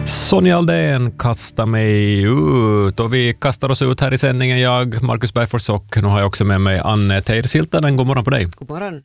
Sonja Aldén kastar mig ut och vi kastar oss ut här i sändningen. Jag, Marcus Bergfors, och nu har jag också med mig Anne Teir-Siltanen. God morgon på dig. God morgon.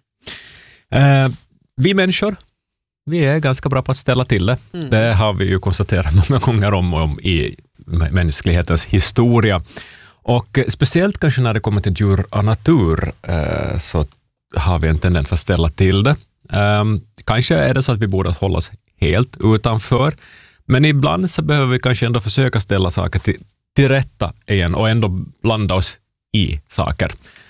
Vi människor, vi är ganska bra på att ställa till det. Det har vi ju konstaterat många gånger om i mänsklighetens historia. Och speciellt kanske när det kommer till djur och natur så har vi en tendens att ställa till det. Kanske är det så att vi borde hålla oss helt utanför. Men ibland så behöver vi kanske ändå försöka ställa saker till rätta igen och ändå blanda oss i saker.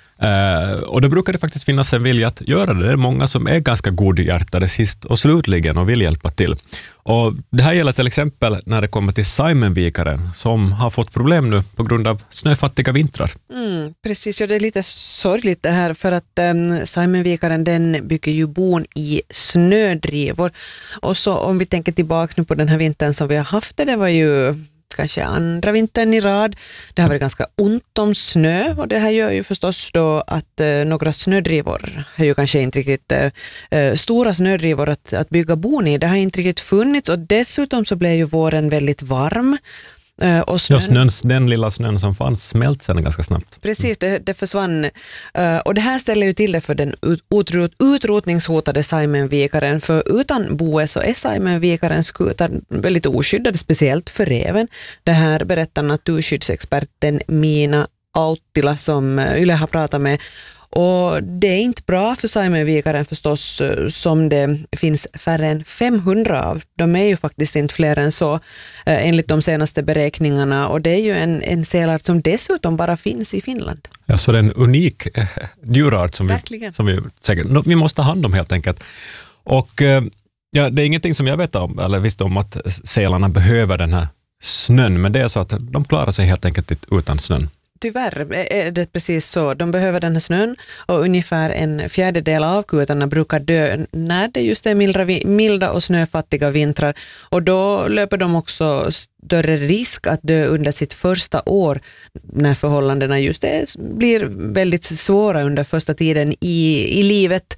Och då brukar det faktiskt finnas en vilja att göra det. Det är många som är ganska godhjärtade sist och slutligen och vill hjälpa till. Och det här gäller till exempel när det kommer till Saimenvikaren som har fått problem nu på grund av snöfattiga vintrar. Precis, ja, det är lite sorgligt det här för att Saimenvikaren den bygger ju bon i snödrivor. Och så om vi tänker tillbaka nu på den här vintern som vi har haft det var ju kanske andra vintern i rad. Det har varit ganska ont om snö och det här gör ju förstås då att några snödrivor har ju kanske inte riktigt stora snödrivor att bygga bon i. Det har inte riktigt funnits och dessutom så blev ju våren väldigt varm. Och den lilla snön som fanns smält sen ganska snabbt. Precis, det försvann. Och det här ställer ju till det för den utrotningshotade Saimenvikaren. För utan boe så är Saimenvikarens skutar väldigt oskyddade, speciellt för reven. Det här berättar naturskyddsexperten Mina Auttila som Yle har pratat med. Och det är inte bra för Saimenvikaren förstås som det finns färre än 500 av. De är ju faktiskt inte fler än så enligt de senaste beräkningarna och det är ju en sälart som dessutom bara finns i Finland. Ja, så det är en unik djurart som vi säkert vi måste ha hand om helt enkelt. Och ja, det är ingenting som jag vet om eller visste om att sälarna behöver den här snön, men det är så att de klarar sig helt enkelt utan snön. Tyvärr är det precis så. De behöver den här snön och ungefär 1/4 av kutarna brukar dö när det just är milda och snöfattiga vintrar. Och då löper de också större risk att dö under sitt första år när förhållandena just blir väldigt svåra under första tiden i livet.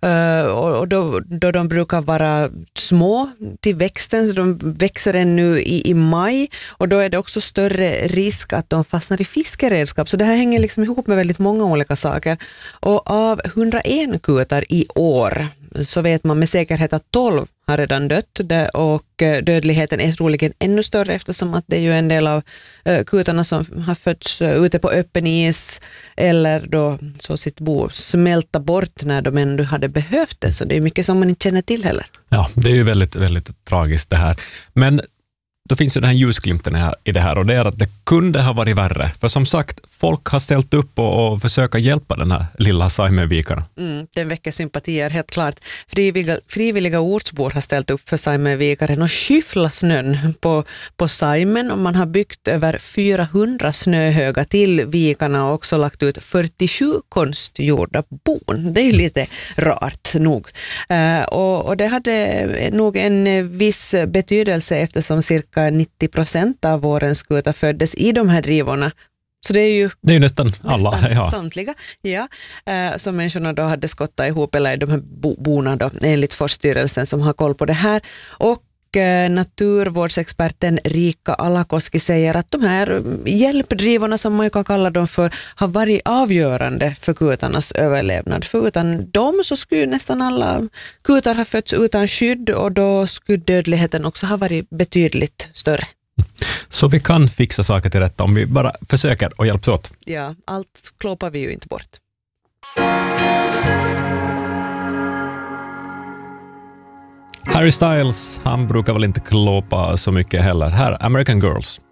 Och då de brukar vara små till växten, så de växer ännu i maj och då är det också större risk att de fastnar i fiskeredskap. Så det här hänger liksom ihop med väldigt många olika saker. Och av 101 kutar i år så vet man med säkerhet att 12 har redan dött och dödligheten är troligen ännu större eftersom att det är ju en del av kutarna som har fötts ute på öppen is eller då så sitt bo smälta bort när de ändå hade behövt det. Så det är mycket som man inte känner till heller. Ja, det är ju väldigt, väldigt tragiskt det här. Men då finns ju den här ljusglimten i det här och det är att det kunde ha varit värre. För som sagt, folk har ställt upp och försöka hjälpa den här lilla Saimenvikaren. Den väcker sympatier, helt klart. Frivilliga ortsbor har ställt upp för Saimenvikaren och skyfflat snön på Saimen och man har byggt över 400 snöhögar till vikarna och också lagt ut 47 konstgjorda bon. Det är lite rart nog. Och det hade nog en viss betydelse eftersom cirka 90% av vårens kutar föddes i de här drivorna. Så det är ju nästan alla. Samtliga, ja. Som människorna då hade skottat ihop eller de här bona då, enligt Forststyrelsen som har koll på det här. Och naturvårdsexperten Riikka Alakoski säger att de här hjälpdrivorna som man kan kalla dem för har varit avgörande för kutarnas överlevnad. För utan dem så skulle nästan alla kutar ha fötts utan skydd och då skulle dödligheten också ha varit betydligt större. Så vi kan fixa saker till rätta om vi bara försöker och hjälps åt. Ja, allt klåpar vi ju inte bort. Harry Styles, han brukar väl inte klåpa så mycket heller. Här, American Girls.